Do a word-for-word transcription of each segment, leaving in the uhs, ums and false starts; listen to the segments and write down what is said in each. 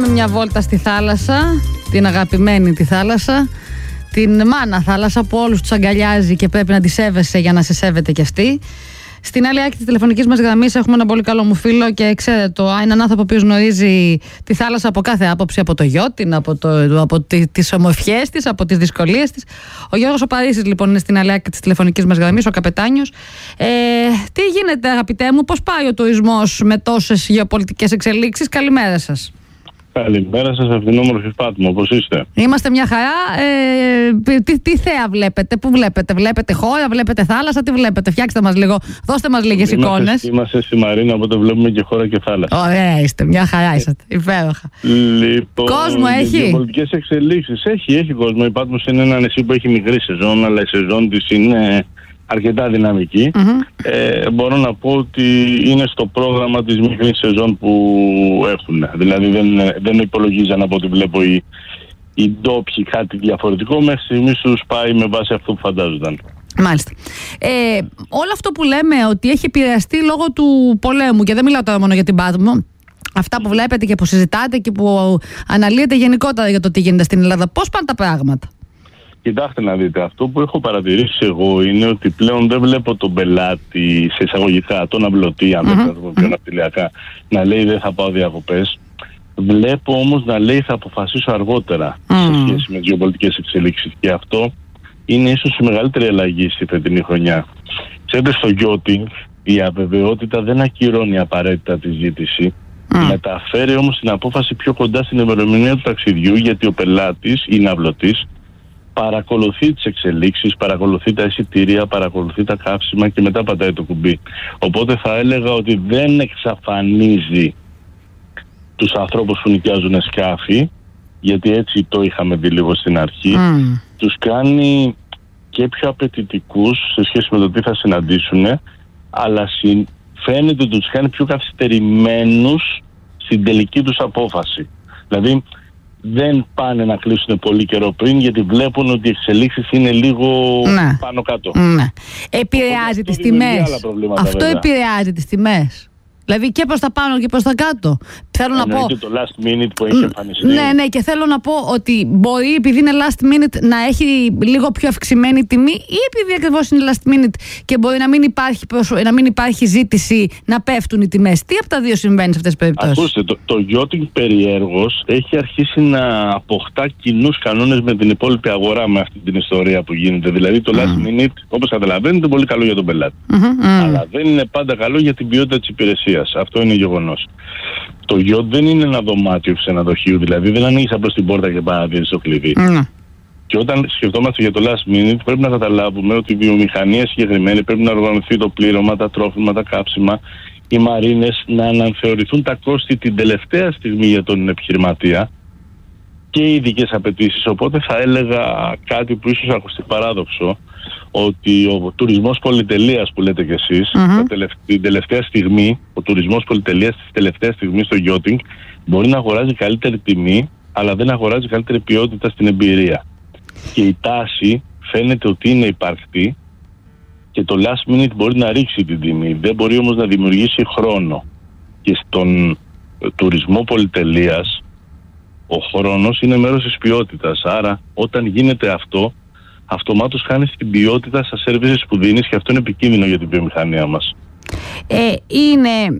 κάνουμε μια βόλτα στη θάλασσα, την αγαπημένη τη θάλασσα, την μάνα θάλασσα που όλους τους αγκαλιάζει και πρέπει να τη σέβεσαι για να σε σέβεται κι αυτή. Στην άλλη άκρη της τηλεφωνικής μας γραμμής έχουμε έναν πολύ καλό μου φίλο και ξέρετε το, έναν άνθρωπο που γνωρίζει τη θάλασσα από κάθε άποψη, από το γιότιν, από, το, από τις ομορφιές της, από τις δυσκολίες της. Ο Γιώργος ο Παρίσης λοιπόν είναι στην άλλη άκρη της τηλεφωνικής μας γραμμής, ο καπετάνιος. Ε, τι γίνεται αγαπητέ μου, πώς πάει ο τουρισμός με τόσες γεωπολιτικές εξελίξεις? Καλημέρα σας. Καλημέρα σας από την όμορφη Πάτμο, πώς είστε? Είμαστε μια χαρά. Ε, τι, τι θέα βλέπετε, πού βλέπετε? Βλέπετε χώρα, βλέπετε θάλασσα, τι βλέπετε? Φτιάξτε μας λίγο, δώστε μας λίγες είμαστε, εικόνες. Είμαστε στη Μαρίνα, οπότε βλέπουμε και χώρα και θάλασσα. Ωραία είστε, μια χαρά είσαστε, υπέροχα. Λοιπόν, κόσμο έχει? Πολιτικές εξελίξεις, έχει, έχει κόσμο. Η Πάτμος είναι ένα νησί που έχει μικρή σεζόν, αλλά η σεζόν της είναι αρκετά δυναμική. Mm-hmm. Ε, μπορώ να πω ότι είναι στο πρόγραμμα της μικρής σεζόν που έχουν. Δηλαδή δεν, δεν υπολογίζαν από ό,τι βλέπω οι, οι ντόπιοι κάτι διαφορετικό. Μέχρι στιγμής τους πάει με βάση αυτό που φαντάζονταν. Μάλιστα. Ε, όλο αυτό που λέμε ότι έχει επηρεαστεί λόγω του πολέμου, και δεν μιλάω τώρα μόνο για την Πάτμο, αυτά που βλέπετε και που συζητάτε και που αναλύετε γενικότερα για το τι γίνεται στην Ελλάδα, πώς πάνε τα πράγματα? Κοιτάξτε να δείτε, αυτό που έχω παρατηρήσει εγώ είναι ότι πλέον δεν βλέπω τον πελάτη σε εισαγωγικά, τον αυλωτή, αν δεν mm-hmm. το πω πιο ναυτιλιακά, να λέει δεν θα πάω διακοπές. Βλέπω όμως να λέει θα αποφασίσω αργότερα mm. σε σχέση με τις γεωπολιτικές εξελίξεις. Και αυτό είναι ίσως η μεγαλύτερη αλλαγή στη φετινή χρονιά. Ξέρετε, στο γιότινγκ η αβεβαιότητα δεν ακυρώνει απαραίτητα τη ζήτηση. Mm. Μεταφέρει όμως την απόφαση πιο κοντά στην ημερομηνία του ταξιδιού, γιατί ο πελάτης ή ναυλωτής παρακολουθεί τις εξελίξεις, παρακολουθεί τα εισιτήρια, παρακολουθεί τα καύσιμα και μετά πατάει το κουμπί. Οπότε θα έλεγα ότι δεν εξαφανίζει τους ανθρώπους που νοικιάζουν σκάφη, γιατί έτσι το είχαμε δει λίγο στην αρχή. Mm. Τους κάνει και πιο απαιτητικούς σε σχέση με το τι θα συναντήσουν, αλλά φαίνεται ότι τους κάνει πιο καθυστερημένους στην τελική τους απόφαση. Δηλαδή δεν πάνε να κλείσουν πολύ καιρό πριν, γιατί βλέπουν ότι οι εξελίξεις είναι λίγο ναι. πάνω κάτω. Ναι. Επηρεάζει τις τιμές. Αυτό βέβαια. επηρεάζει τις τιμές. Δηλαδή και προς τα πάνω και προς τα κάτω. Θέλω να πω. το last minute που έχει εμφανιστεί. Ναι, ναι, και θέλω να πω ότι μπορεί, επειδή είναι last minute, να έχει λίγο πιο αυξημένη τιμή, ή επειδή ακριβώς είναι last minute και μπορεί να μην υπάρχει, να μην υπάρχει ζήτηση να πέφτουν οι τιμές? Τι από τα δύο συμβαίνει σε αυτές τις περιπτώσεις? Ακούστε, το, το yachting περιέργως έχει αρχίσει να αποκτά κοινούς κανόνες με την υπόλοιπη αγορά με αυτή την ιστορία που γίνεται. Δηλαδή το last mm. minute, όπως καταλαβαίνετε, είναι πολύ καλό για τον πελάτη. Mm-hmm, mm. Αλλά δεν είναι πάντα καλό για την ποιότητα της υπηρεσίας. Αυτό είναι γεγονός. Το yacht δεν είναι ένα δωμάτιο ξενοδοχείου, δηλαδή δεν ανοίγεις απλώς την πόρτα και πάει να δίνεις το κλειδί. Mm. Και όταν σκεφτόμαστε για το last minute, πρέπει να καταλάβουμε ότι η βιομηχανία συγκεκριμένη πρέπει να οργανωθεί το πλήρωμα, τα τρόφιμα, τα κάψιμα, οι μαρίνες, να αναθεωρηθούν τα κόστη την τελευταία στιγμή για τον επιχειρηματία και οι ειδικές απαιτήσεις. Οπότε θα έλεγα κάτι που ίσως ακουστεί παράδοξο, ότι ο τουρισμός πολυτελείας που λέτε κι εσείς, mm-hmm. την τελευταία στιγμή, ο τουρισμός πολυτελείας της τελευταίας στιγμής στο yachting μπορεί να αγοράζει καλύτερη τιμή, αλλά δεν αγοράζει καλύτερη ποιότητα στην εμπειρία. Και η τάση φαίνεται ότι είναι υπαρκτή και το last minute μπορεί να ρίξει την τιμή, δεν μπορεί όμως να δημιουργήσει χρόνο. Και στον τουρισμό πολυτελείας ο χρόνος είναι μέρος της ποιότητας, άρα όταν γίνεται αυτό, αυτομάτως χάνεις την ποιότητα στα services που δίνεις και αυτό είναι επικίνδυνο για την βιομηχανία μας. Ε, είναι...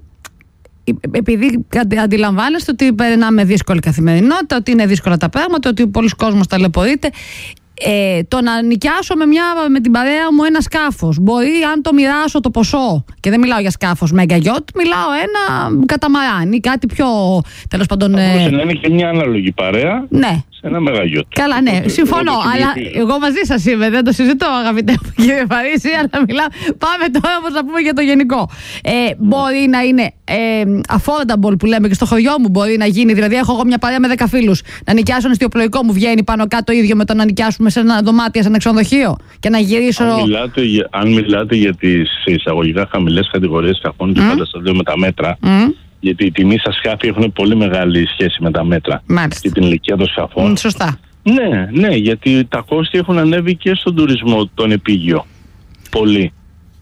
Επειδή αντιλαμβάνεστε ότι περνάμε δύσκολη καθημερινότητα, ότι είναι δύσκολα τα πράγματα, ότι πολλοί κόσμος ταλαιπωρείται, ε, το να νοικιάσω με, μια, με την παρέα μου ένα σκάφος, μπορεί αν το μοιράσω το ποσό, και δεν μιλάω για σκάφος mega yacht, μιλάω ένα καταμαράν ή κάτι πιο τέλος πάντων. Θα μπορούσε να είναι και μια ανάλογη παρέα. Ναι. Σε ένα mega yacht. Καλά, ναι, το, συμφωνώ. Το αλλά εγώ μαζί σας είμαι, δεν το συζητώ, αγαπητέ μου κύριε Παρίσι, αλλά μιλάω. Πάμε τώρα όμως να πούμε για το γενικό. Ε, μπορεί να είναι ε, affordable που λέμε και στο χωριό μου, μπορεί να γίνει. Δηλαδή, έχω εγώ μια παρέα με δέκα φίλους. Να νοικιάσω ένα εστιοπλοϊκό μου βγαίνει πάνω κάτω ίδιο με το να νοικιάσουμε σε ένα δωμάτιο, σε ένα ξενοδοχείο και να γυρίσω. Αν μιλάτε, αν μιλάτε για τις εισαγωγικά χαμηλές κατηγορίες σκαφών, και mm. πάντα σας λέω με τα μέτρα. Mm. Γιατί οι τιμές στα σκάφη έχουν πολύ μεγάλη σχέση με τα μέτρα. Μάλιστα. Και την ηλικία των σκαφών. Mm, σωστά. Ναι, ναι, γιατί τα κόστη έχουν ανέβει και στον τουρισμό τον επίγειο. Πολύ.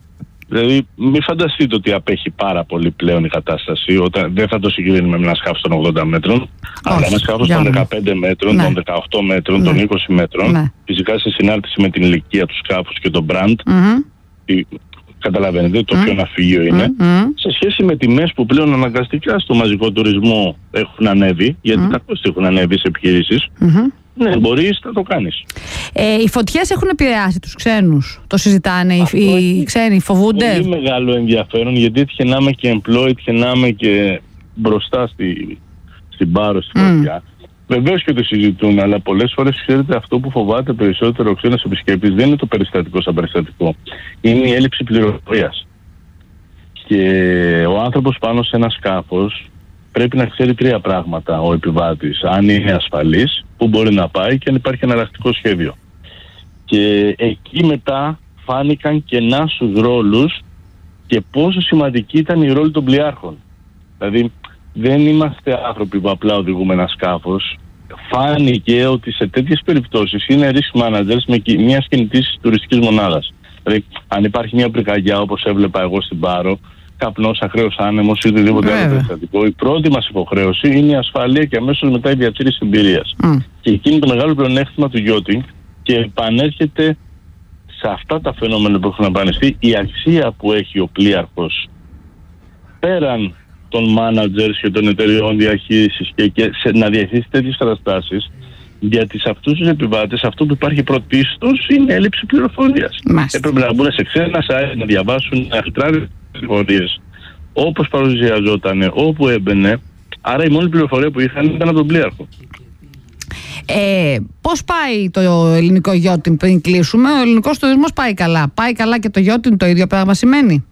Δηλαδή, μην φανταστείτε ότι απέχει πάρα πολύ πλέον η κατάσταση. Όταν δεν θα το συγκρίνουμε με ένα σκάφος των ογδόντα μέτρων, όχι, αλλά ένα σκάφος των δεκαπέντε μέτρων, ναι. των δεκαοκτώ μέτρων, ναι. των είκοσι μέτρων. Ναι. Φυσικά σε συνάρτηση με την ηλικία του σκάφους και το brand. Mm-hmm. Καταλαβαίνετε το mm-hmm. ποιο ναυπηγείο είναι. Mm-hmm. Σε σχέση με τιμές που πλέον αναγκαστικά στο μαζικό τουρισμό έχουν ανέβει, γιατί mm-hmm. τα κόστη έχουν ανέβει σε επιχειρήσεις. Mm-hmm. Ναι, μπορείς να το κάνεις. Ε, οι φωτιές έχουν επηρεάσει τους ξένους. Το συζητάνε οι, οι ξένοι, φοβούνται. Πολύ μεγάλο ενδιαφέρον, γιατί έτυχε να είμαι και employed, έτυχε να είμαι και μπροστά στη, στην Πάρο, στη φωτιά. Mm. Βεβαίως και το συζητούν, αλλά πολλές φορές ξέρετε αυτό που φοβάται περισσότερο ο ξένος επισκέπτης δεν είναι το περιστατικό σαν περιστατικό. Είναι η έλλειψη πληροφορίας. Και ο άνθρωπος πάνω σε ένα σκάφος πρέπει να ξέρει τρία πράγματα ο επιβάτης. Αν είναι ασφαλής, πού μπορεί να πάει και αν υπάρχει εναλλακτικό σχέδιο. Και εκεί μετά φάνηκαν κενά στους ρόλους και πόσο σημαντική ήταν η ρόλη των πλοιάρχων. Δηλαδή δεν είμαστε άνθρωποι που απλά οδηγούμε ένα σκάφος. Φάνηκε ότι σε τέτοιες περιπτώσεις είναι risk managers με μια κινητής τουριστικής μονάδας. Δηλαδή αν υπάρχει μια πυρκαγιά όπως έβλεπα εγώ στην Πάρο, καπνός, ακραίος άνεμος ή οτιδήποτε άλλο περιστατικό, η πρώτη μας υποχρέωση είναι η ασφάλεια και αμέσως μετά η διατήρηση εμπειρίας. Mm. Και εκεί είναι το μεγάλο πλεονέκτημα του yachting και επανέρχεται σε αυτά τα φαινόμενα που έχουν εμφανιστεί η αξία που έχει ο πλοίαρχος πέραν των managers και των εταιριών διαχείρισης και, και σε, να διαχειρίσει τέτοιες καταστάσεις, γιατί σε αυτούς τους επιβάτες αυτό που υπάρχει πρωτίστως είναι έλλειψη πληροφορίας. Έπρεπε να μπουν σε ξένα site, να διαβάσουν, να filtrάρουν πληροφορίες όπως παρουσιαζόταν, όπου έμπαινε. Άρα η μόνη πληροφορία που είχαν ήταν από τον πλοίαρχο. Ε, πώς πάει το ελληνικό yachting πριν κλείσουμε? Ο ελληνικός τουρισμός πάει καλά. Πάει καλά και το yachting το ίδιο πράγμα σημαίνει?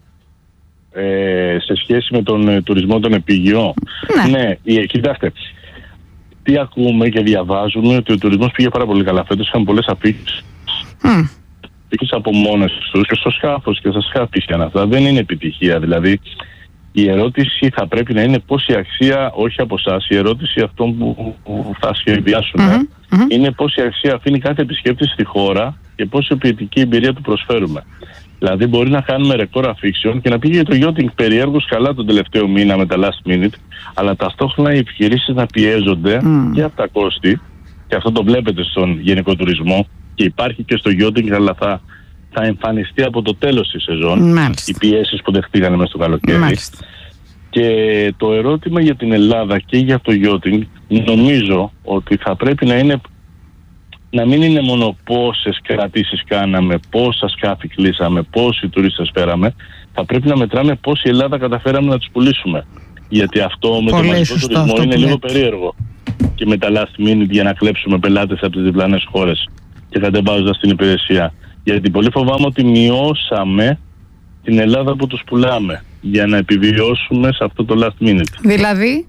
Ε, σε σχέση με τον ε, τουρισμό τον επίγειο, ναι, ναι ε, κοιτάξτε, τι ακούμε και διαβάζουμε ότι ο τουρισμός πήγε πάρα πολύ καλά φέτος, είχαν πολλές αφήξεις. Mm. Από μόνες τους και στο σκάφος και στα σκάφη και αυτά δεν είναι επιτυχία. Δηλαδή η ερώτηση θα πρέπει να είναι πόση αξία, όχι από εσάς, η ερώτηση αυτών που, που θα σχεδιάσουμε mm-hmm. Mm-hmm. είναι πόση αξία αφήνει κάθε επισκέπτη στη χώρα και πόση ποιητική εμπειρία του προσφέρουμε. Δηλαδή μπορεί να κάνουμε ρεκόρ αφήξεων και να πήγε το yachting περιέργως καλά τον τελευταίο μήνα με τα last minute, αλλά ταυτόχρονα οι επιχειρήσεις να πιέζονται mm. και από τα κόστη, και αυτό το βλέπετε στον γενικό τουρισμό και υπάρχει και στο yachting, αλλά θα, θα εμφανιστεί από το τέλος της σεζόν. Μάλιστα. Οι πιέσεις που δεχτήκανε μέσα στο καλοκαίρι. Μάλιστα. Και το ερώτημα για την Ελλάδα και για το yachting νομίζω ότι θα πρέπει να είναι να μην είναι μόνο πόσες κρατήσεις κάναμε, πόσα σκάφη κλείσαμε, πόσοι τουρίστες φέραμε. Θα πρέπει να μετράμε πόση Ελλάδα καταφέραμε να τους πουλήσουμε. Γιατί αυτό με πολύ το μαζικό τουρισμό είναι λίγο περίεργο. Και με τα last minute για να κλέψουμε πελάτες από τις διπλανές χώρες και κατεβάζοντας την υπηρεσία. Γιατί πολύ φοβάμαι ότι μειώσαμε την Ελλάδα που τους πουλάμε για να επιβιώσουμε σε αυτό το last minute. Δηλαδή?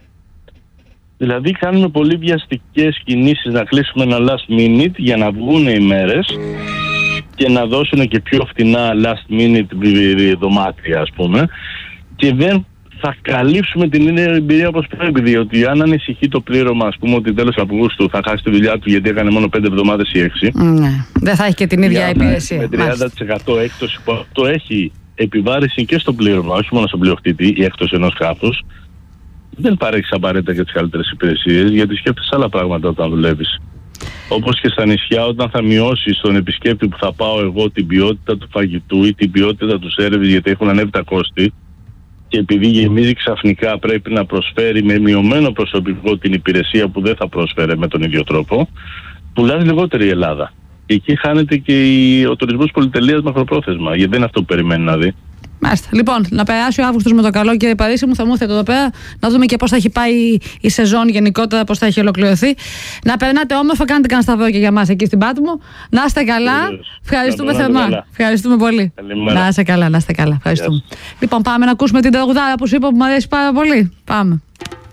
Δηλαδή κάνουμε πολύ βιαστικές κινήσεις να κλείσουμε ένα last minute για να βγουν οι μέρες και να δώσουν και πιο φτηνά last minute δωμάτια, ας πούμε, και δεν θα καλύψουμε την ίδια εμπειρία όπως πρέπει, διότι αν ανησυχεί το πλήρωμα, ας πούμε, ότι τέλος Αυγούστου θα χάσει τη δουλειά του γιατί έκανε μόνο πέντε εβδομάδες ή έξι. Ναι, δεν θα έχει και την ίδια υπηρεσία. Με τριάντα τοις εκατό έκπτωση που αυτό έχει επιβάρηση και στο πλήρωμα, όχι μόνο στον πλειοκτήτη, η έκπτωση ενός σκάφους. Δεν παρέχεις απαραίτητα και τις καλύτερες υπηρεσίες, γιατί σκέφτεσαι άλλα πράγματα όταν δουλεύεις. Όπως και στα νησιά, όταν θα μειώσεις τον επισκέπτη που θα πάω εγώ την ποιότητα του φαγητού ή την ποιότητα του σέρβις, γιατί έχουν ανέβει τα κόστη, και επειδή γεμίζει ξαφνικά πρέπει να προσφέρει με μειωμένο προσωπικό την υπηρεσία που δεν θα πρόσφερε με τον ίδιο τρόπο, πουλάς λιγότερη η Ελλάδα. Και εκεί χάνεται και ο τουρισμός πολυτελείας μακροπρόθεσμα, γιατί δεν είναι αυτό που περιμένει να δει. Μάλιστα. Λοιπόν, να περάσει ο Αύγουστος με το καλό, κύριε Παρίσι μου, θα μου έρθετε εδώ πέρα να δούμε και πώς θα έχει πάει η σεζόν γενικότερα, πώς θα έχει ολοκληρωθεί. Να περνάτε όμορφα, κάνετε κανένα σταυρό και για μας εκεί στην Πάτμο. Να είστε καλά. Ευχαριστούμε θερμά. Ευχαριστούμε πολύ. Καλημέρα. Να είστε καλά, να είστε καλά. Ευχαριστούμε. Yes. Λοιπόν, πάμε να ακούσουμε την τραγουδάρα που σου είπα που μου αρέσει πάρα πολύ. Πάμε.